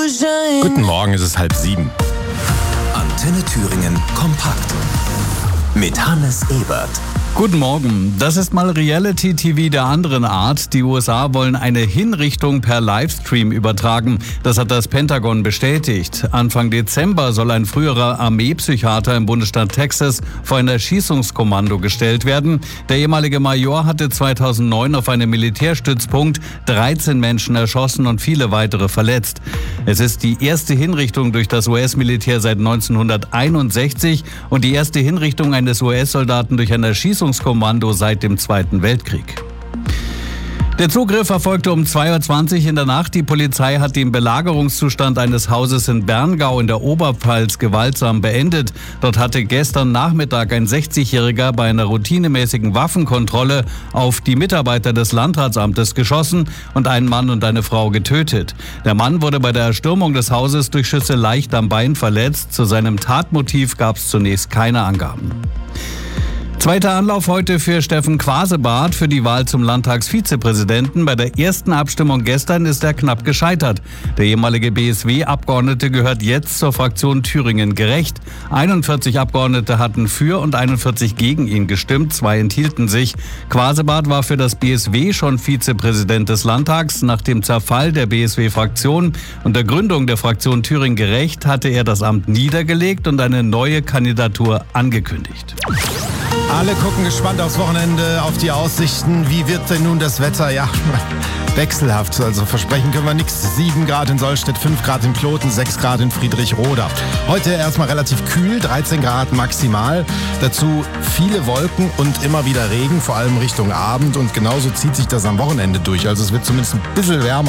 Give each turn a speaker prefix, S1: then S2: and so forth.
S1: Guten Morgen, es ist 6:30.
S2: Antenne Thüringen kompakt mit Hannes Ebert.
S3: Guten Morgen. Das ist mal Reality-TV der anderen Art. Die USA wollen eine Hinrichtung per Livestream übertragen. Das hat das Pentagon bestätigt. Anfang Dezember soll ein früherer Armeepsychiater im Bundesstaat Texas vor ein Erschießungskommando gestellt werden. Der ehemalige Major hatte 2009 auf einem Militärstützpunkt 13 Menschen erschossen und viele weitere verletzt. Es ist die erste Hinrichtung durch das US-Militär seit 1961 und die erste Hinrichtung eines US-Soldaten durch ein Erschießungskommando seit dem Zweiten Weltkrieg. Der Zugriff erfolgte um 2:20 Uhr in der Nacht. Die Polizei hat den Belagerungszustand eines Hauses in Berngau in der Oberpfalz gewaltsam beendet. Dort hatte gestern Nachmittag ein 60-Jähriger bei einer routinemäßigen Waffenkontrolle auf die Mitarbeiter des Landratsamtes geschossen und einen Mann und eine Frau getötet. Der Mann wurde bei der Erstürmung des Hauses durch Schüsse leicht am Bein verletzt. Zu seinem Tatmotiv gab es zunächst keine Angaben. Zweiter Anlauf heute für Steffen Quasebart für die Wahl zum Landtagsvizepräsidenten. Bei der ersten Abstimmung gestern ist er knapp gescheitert. Der ehemalige BSW-Abgeordnete gehört jetzt zur Fraktion Thüringen Gerecht. 41 Abgeordnete hatten für und 41 gegen ihn gestimmt, 2 enthielten sich. Quasebart war für das BSW schon Vizepräsident des Landtags. Nach dem Zerfall der BSW-Fraktion und der Gründung der Fraktion Thüringen Gerecht hatte er das Amt niedergelegt und eine neue Kandidatur angekündigt.
S1: Alle gucken gespannt aufs Wochenende, auf die Aussichten. Wie wird denn nun das Wetter? Ja, wechselhaft. Also versprechen können wir nichts. 7 Grad in Sollstedt, 5 Grad in Kloten, 6 Grad in Friedrichroda. Heute erstmal relativ kühl, 13 Grad maximal. Dazu viele Wolken und immer wieder Regen, vor allem Richtung Abend. Und genauso zieht sich das am Wochenende durch. Also es wird zumindest ein bisschen wärmer.